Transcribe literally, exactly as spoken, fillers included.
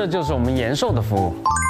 这就是我们延寿的服务。